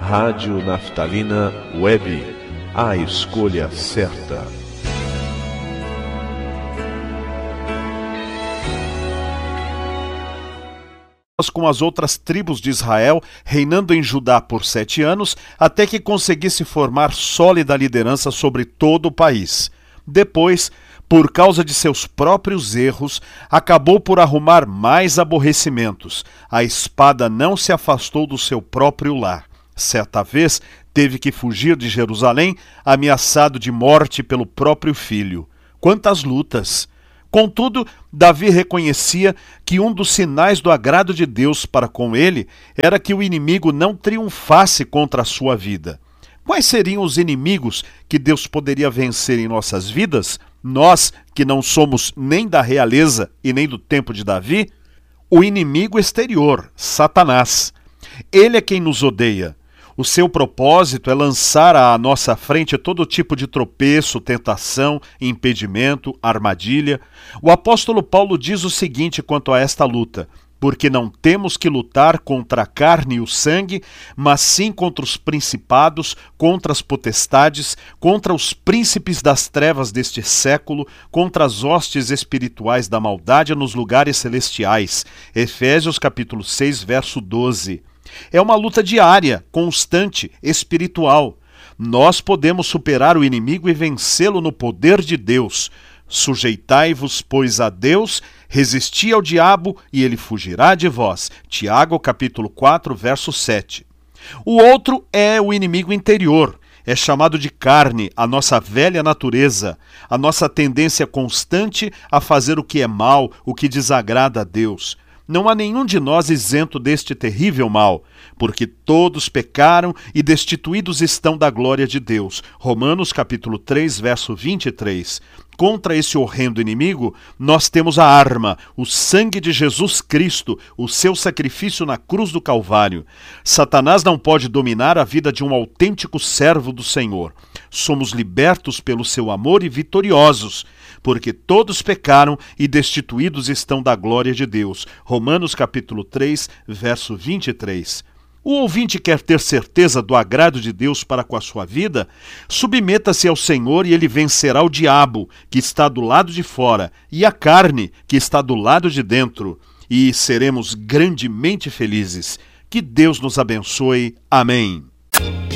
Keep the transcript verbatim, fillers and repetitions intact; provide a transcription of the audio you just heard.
Rádio Naftalina Web, a escolha certa. Com as outras tribos de Israel, reinando em Judá por sete anos, até que conseguisse formar sólida liderança sobre todo o país. Depois, por causa de seus próprios erros, acabou por arrumar mais aborrecimentos. A espada não se afastou do seu próprio lar. Certa vez, teve que fugir de Jerusalém, ameaçado de morte pelo próprio filho. Quantas lutas! Contudo, Davi reconhecia que um dos sinais do agrado de Deus para com ele era que o inimigo não triunfasse contra a sua vida. Quais seriam os inimigos que Deus poderia vencer em nossas vidas, nós que não somos nem da realeza e nem do tempo de Davi? O inimigo exterior, Satanás. Ele é quem nos odeia. O seu propósito é lançar à nossa frente todo tipo de tropeço, tentação, impedimento, armadilha. O apóstolo Paulo diz o seguinte quanto a esta luta: porque não temos que lutar contra a carne e o sangue, mas sim contra os principados, contra as potestades, contra os príncipes das trevas deste século, contra as hostes espirituais da maldade nos lugares celestiais. Efésios capítulo seis, verso doze. É uma luta diária, constante, espiritual. Nós podemos superar o inimigo e vencê-lo no poder de Deus. Sujeitai-vos, pois, a Deus, resisti ao diabo e ele fugirá de vós. Tiago, capítulo quatro, verso sete. O outro é o inimigo interior. É chamado de carne, a nossa velha natureza, a nossa tendência constante a fazer o que é mal, o que desagrada a Deus. Não há nenhum de nós isento deste terrível mal, porque todos pecaram e destituídos estão da glória de Deus. Romanos capítulo três, verso vinte e três. Contra esse horrendo inimigo, nós temos a arma, o sangue de Jesus Cristo, o seu sacrifício na cruz do Calvário. Satanás não pode dominar a vida de um autêntico servo do Senhor. Somos libertos pelo seu amor e vitoriosos, porque todos pecaram e destituídos estão da glória de Deus. Romanos capítulo três, verso vinte e três. O ouvinte quer ter certeza do agrado de Deus para com a sua vida? Submeta-se ao Senhor e ele vencerá o diabo, que está do lado de fora, e a carne, que está do lado de dentro. E seremos grandemente felizes. Que Deus nos abençoe. Amém.